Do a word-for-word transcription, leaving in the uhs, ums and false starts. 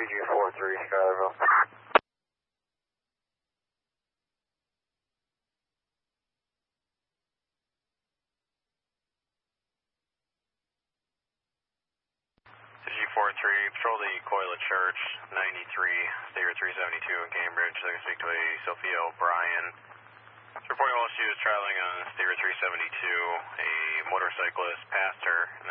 G four three, Schuylerville. C G four three, patrol the Coila Church, ninety-three, Stater three seventy-two in Cambridge. I can speak to a Sophia O'Brien. Reporting while she was traveling on Stater three seventy-two, a motorcyclist passed her